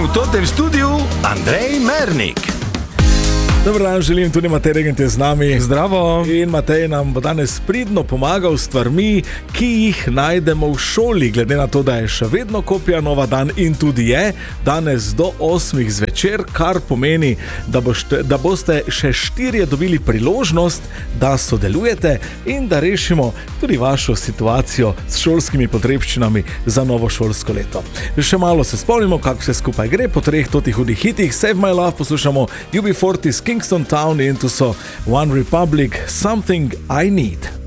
totem studiu Andrej Mernik. Dobar dan, želim tudi Matej Regent je z nami. Zdravo. In Matej nam bo danes pridno pomagal s stvarmi, ki jih najdemo v šoli, glede na to, da je še vedno kopija nova dan in tudi je danes do 8 zvečer, kar pomeni, da boste še 4 dobili priložnost, da sodelujete in da rešimo tudi vašo situacijo s šolskimi potrebščinami za novo šolsko leto. Še malo se spomnimo, kako vse skupaj gre. Po 3 totih hudih hitih Save My Love poslušamo UB40 Kingston Town in tu so One Republic, Something I Need.